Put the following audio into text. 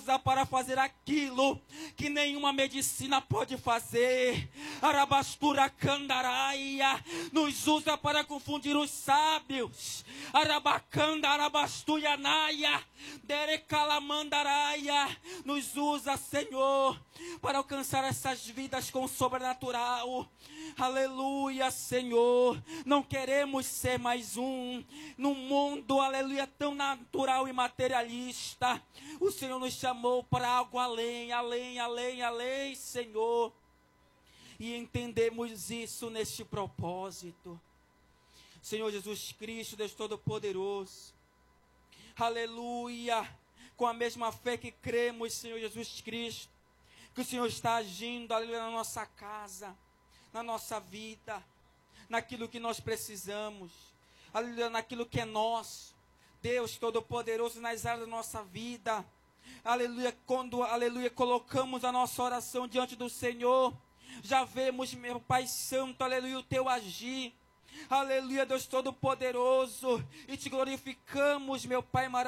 usa para fazer aquilo que nenhuma medicina pode fazer. Arabastura candaraia, nos usa para confundir os sábios. Arabacanda, arabastuianaia, derecalamandaraia, nos usa, Senhor, para alcançar essas vidas com o sobrenatural. Aleluia, Senhor. Não queremos ser mais um num mundo, aleluia, tão natural e materialista. O Senhor nos chamou para algo além, Senhor. E entendemos isso neste propósito. Senhor Jesus Cristo, Deus Todo-Poderoso. Aleluia. Com a mesma fé que cremos, Senhor Jesus Cristo, que o Senhor está agindo, aleluia, na nossa casa, na nossa vida, naquilo que nós precisamos, aleluia, naquilo que é nosso. Deus Todo-Poderoso, nas áreas da nossa vida, aleluia, quando, aleluia, colocamos a nossa oração diante do Senhor, já vemos, meu Pai Santo, aleluia, o Teu agir, aleluia, Deus Todo-Poderoso, e Te glorificamos, meu Pai maravilhoso.